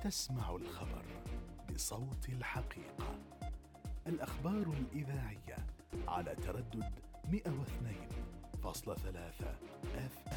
تسمع الخبر بصوت الحقيقة. الأخبار الإذاعية على تردد 102.3 FM.